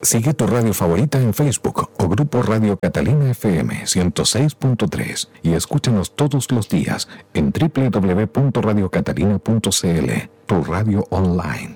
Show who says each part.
Speaker 1: Sigue tu radio favorita en Facebook o Grupo Radio Catalina FM 106.3 y escúchanos todos los días en www.radiocatalina.cl, tu radio online.